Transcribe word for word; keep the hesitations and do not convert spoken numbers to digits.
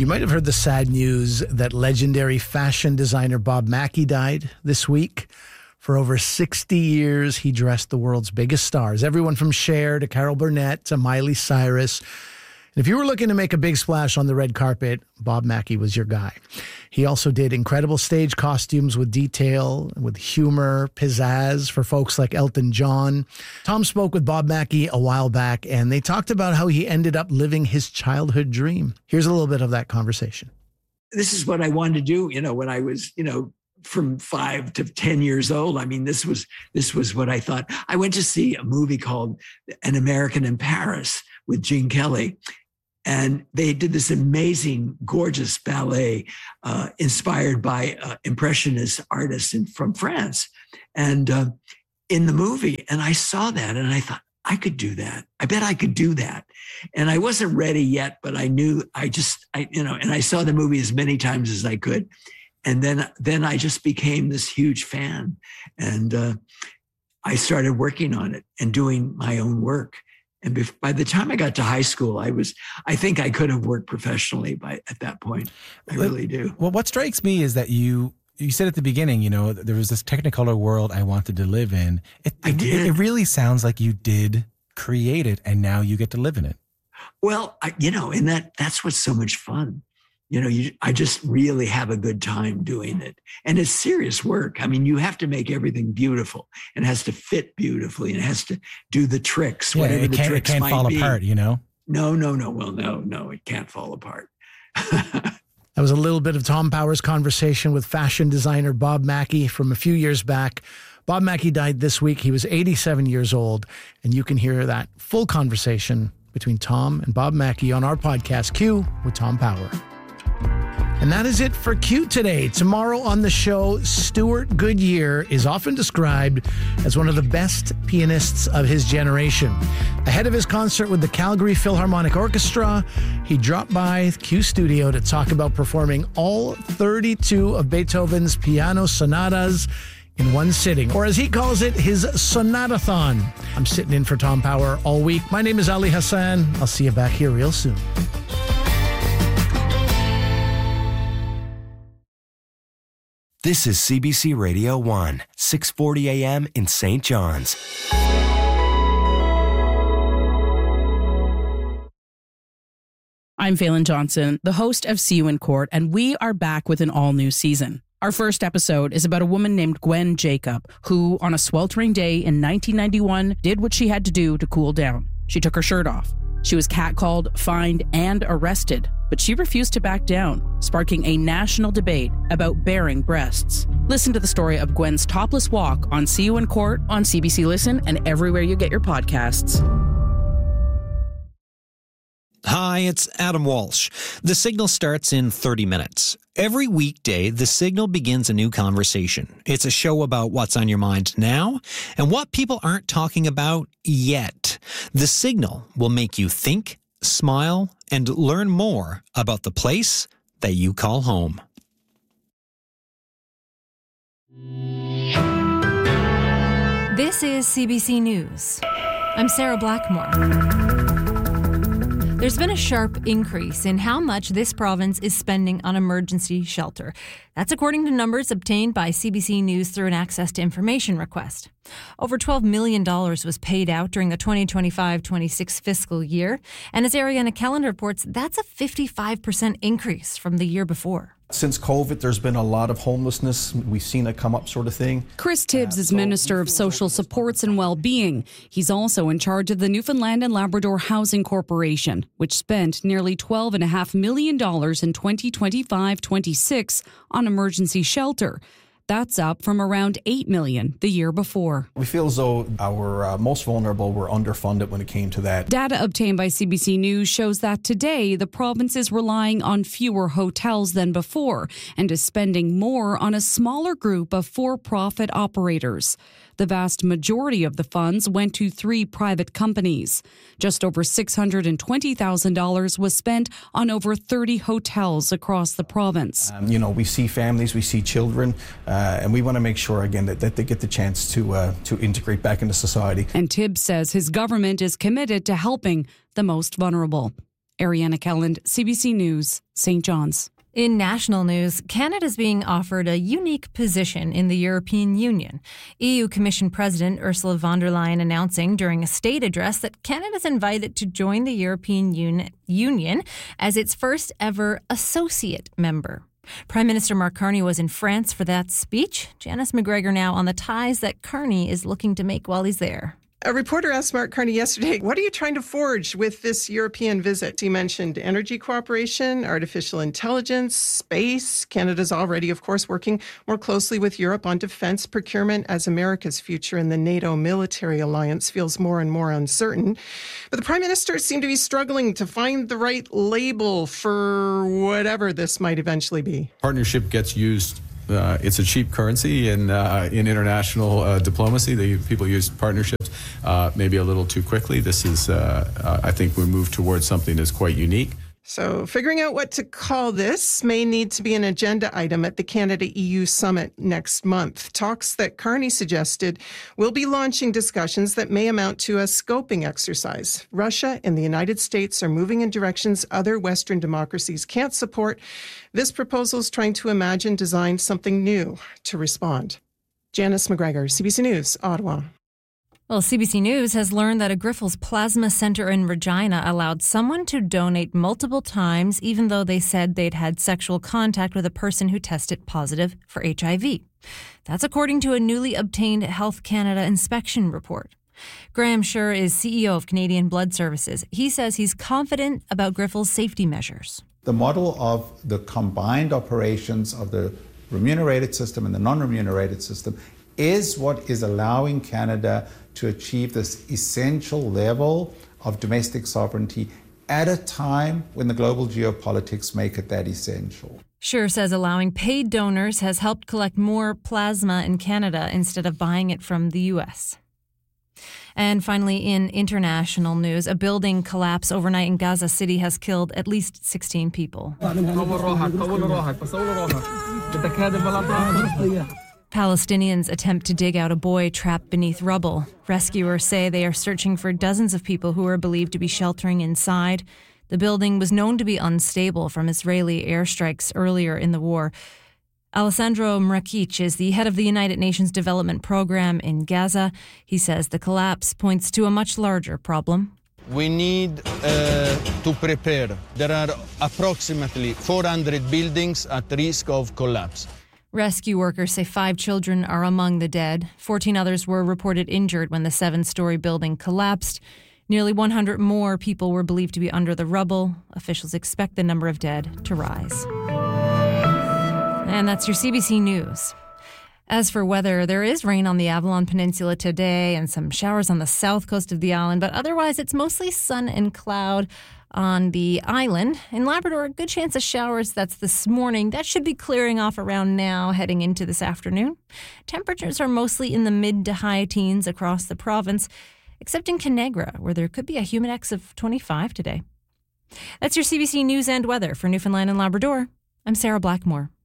You might have heard the sad news that legendary fashion designer Bob Mackie died this week. For over sixty years, he dressed the world's biggest stars, everyone from Cher to Carol Burnett to Miley Cyrus. And if you were looking to make a big splash on the red carpet, Bob Mackie was your guy. He also did incredible stage costumes with detail, with humor, pizzazz for folks like Elton John. Tom spoke with Bob Mackie a while back, and they talked about how he ended up living his childhood dream. Here's a little bit of that conversation. This is what I wanted to do, you know, when I was, you know, from five to ten years old. I mean, this was this was what I thought. I went to see a movie called An American in Paris with Gene Kelly. And they did this amazing, gorgeous ballet uh, inspired by uh, Impressionist artists in, from France. And uh, in the movie, and I saw that and I thought, I could do that. I bet I could do that. And I wasn't ready yet, but I knew I just, I, you know, and I saw the movie as many times as I could. And then, then I just became this huge fan. And uh, I started working on it and doing my own work. And bef- by the time I got to high school, I was, I think I could have worked professionally by at that point. I really do. Well, what strikes me is that you, you said at the beginning, you know, there was this Technicolor world I wanted to live in. It, I did. It, it really sounds like you did create it and now you get to live in it. Well, I, you know, and that, that's what's so much fun. You know, you, I just really have a good time doing it. And it's serious work. I mean, you have to make everything beautiful and it has to fit beautifully and it has to do the tricks, yeah, whatever it the can't, tricks it can't might fall be. apart, you know? No, no, no. Well, no, no, it can't fall apart. That was a little bit of Tom Power's conversation with fashion designer Bob Mackie from a few years back. Bob Mackie died this week. He was eighty-seven years old. And you can hear that full conversation between Tom and Bob Mackie on our podcast, Q with Tom Power. And that is it for Q today. Tomorrow on the show, Stuart Goodyear is often described as one of the best pianists of his generation. Ahead of his concert with the Calgary Philharmonic Orchestra, he dropped by Q Studio to talk about performing all thirty-two of Beethoven's piano sonatas in one sitting, or as he calls it, his Sonatathon. I'm sitting in for Tom Power all week. My name is Ali Hassan. I'll see you back here real soon. This is C B C Radio one, six forty a.m. in Saint John's. I'm Phelan Johnson, the host of See You in Court, and we are back with an all-new season. Our first episode is about a woman named Gwen Jacob, who, on a sweltering day in nineteen ninety-one, did what she had to do to cool down. She took her shirt off. She was catcalled, fined, and arrested, but she refused to back down, sparking a national debate about bearing breasts. Listen to the story of Gwen's topless walk on See You in Court on C B C Listen and everywhere you get your podcasts. Hi, it's Adam Walsh. The Signal starts in thirty minutes. Every weekday, The Signal begins a new conversation. It's a show about what's on your mind now and what people aren't talking about yet. The Signal will make you think, smile, and learn more about the place that you call home. This is C B C News. I'm Sarah Blackmore. There's been a sharp increase in how much this province is spending on emergency shelter. That's according to numbers obtained by C B C News through an access to information request. Over twelve million dollars was paid out during the twenty twenty-five twenty-six fiscal year. And as Ariana Kelland reports, that's a fifty-five percent increase from the year before. Since COVID, there's been a lot of homelessness. We've seen it come up sort of thing. Chris Tibbs is Minister of Social Supports and Wellbeing. He's also in charge of the Newfoundland and Labrador Housing Corporation, which spent nearly twelve point five million dollars in twenty twenty-five twenty-six on emergency shelter. That's up from around eight million dollars the year before. We feel as though our uh, most vulnerable were underfunded when it came to that. Data obtained by C B C News shows that today the province is relying on fewer hotels than before and is spending more on a smaller group of for-profit operators. The vast majority of the funds went to three private companies. Just over six hundred twenty thousand dollars was spent on over thirty hotels across the province. Um, you know, we see families, we see children, uh, and we want to make sure, again, that, that they get the chance to uh, to integrate back into society. And Tibbs says his government is committed to helping the most vulnerable. Ariana Kelland, C B C News, Saint John's. In national news, Canada is being offered a unique position in the European Union. E U Commission President Ursula von der Leyen announcing during a state address that Canada is invited to join the European Un- Union as its first ever associate member. Prime Minister Mark Carney was in France for that speech. Janice McGregor now on the ties that Carney is looking to make while he's there. A reporter asked Mark Carney yesterday, what are you trying to forge with this European visit? He mentioned energy cooperation, artificial intelligence, space. Canada's already, of course, working more closely with Europe on defense procurement as America's future in the NATO military alliance feels more and more uncertain. But the Prime Minister seemed to be struggling to find the right label for whatever this might eventually be. Partnership gets used. Uh, it's a cheap currency in uh, in international uh, diplomacy. The people use partnerships uh, maybe a little too quickly. This is, uh, uh, I think, we move towards something that's quite unique. So figuring out what to call this may need to be an agenda item at the Canada-E U summit next month. Talks that Carney suggested will be launching discussions that may amount to a scoping exercise. Russia and the United States are moving in directions other Western democracies can't support. This proposal is trying to imagine, design something new to respond. Janice McGregor, C B C News, Ottawa. Well, C B C News has learned that a Grifols Plasma Center in Regina allowed someone to donate multiple times, even though they said they'd had sexual contact with a person who tested positive for H I V. That's according to a newly obtained Health Canada inspection report. Graham Scher is C E O of Canadian Blood Services. He says he's confident about Grifols' safety measures. The model of the combined operations of the remunerated system and the non-remunerated system is what is allowing Canada to achieve this essential level of domestic sovereignty at a time when the global geopolitics make it that essential. Scher says allowing paid donors has helped collect more plasma in Canada instead of buying it from the U S. And finally, in international news, a building collapse overnight in Gaza City has killed at least sixteen people. Palestinians attempt to dig out a boy trapped beneath rubble. Rescuers say they are searching for dozens of people who are believed to be sheltering inside. The building was known to be unstable from Israeli airstrikes earlier in the war. Alessandro Mrakic is the head of the United Nations Development Program in Gaza. He says the collapse points to a much larger problem. We need uh, to prepare. There are approximately four hundred buildings at risk of collapse. Rescue workers say five children are among the dead. fourteen others were reported injured when the seven-story building collapsed. Nearly one hundred more people were believed to be under the rubble. Officials expect the number of dead to rise. And that's your C B C News. As for weather, there is rain on the Avalon Peninsula today and some showers on the south coast of the island, but otherwise it's mostly sun and cloud on the island. In Labrador, a good chance of showers. That's this morning. That should be clearing off around now, heading into this afternoon. Temperatures are mostly in the mid to high teens across the province, except in Conagra, where there could be a humidex of twenty-five today. That's your C B C News and weather for Newfoundland and Labrador. I'm Sarah Blackmore.